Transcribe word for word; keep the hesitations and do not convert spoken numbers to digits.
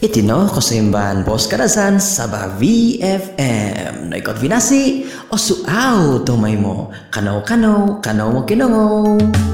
Itino kosimban pos kadasan sabah V F M na ikot vinasi o suaw tomay mo kanaw kanaw kanaw mo kinongo.